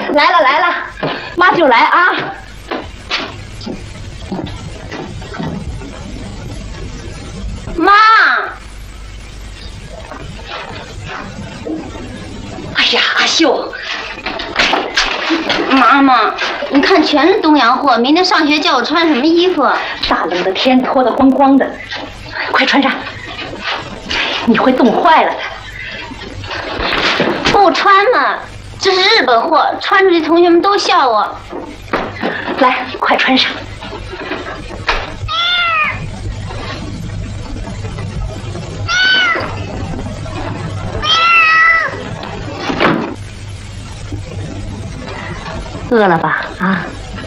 来了来了，妈就来啊！妈！哎呀，阿秀，妈妈，你看全是东洋货，明天上学叫我穿什么衣服？ 大冷的天，脱得光光的，快穿上，你会冻坏了的。 不穿嘛，这是日本货，穿出去同学们都笑我。 来，快穿上。饿了吧？啊，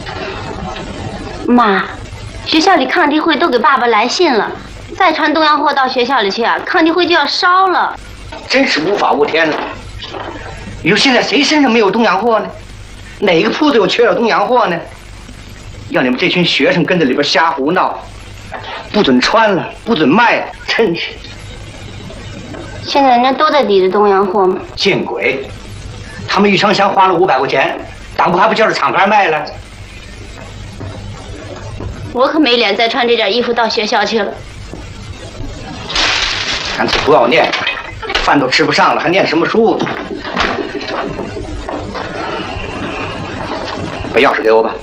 妈，学校里抗敌会都给爸爸来信了，再穿东洋货到学校里去啊，抗敌会就要烧了。 真是无法无天了。你说现在谁身上没有东洋货呢？哪个铺子有缺少东洋货呢？要你们这群学生跟着里边瞎胡闹，不准穿了，不准卖了，真是。 现在人家都在抵制东洋货吗？ 见鬼！他们一箱箱花了500块钱，党部还不叫着厂牌卖了？ 我可没脸再穿这件衣服到学校去了。 干脆不要念，饭都吃不上了，还念什么书？把钥匙给我吧。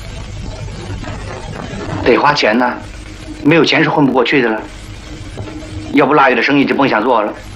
得花钱呢，没有钱是混不过去的了。要不腊月的生意就甭想做了。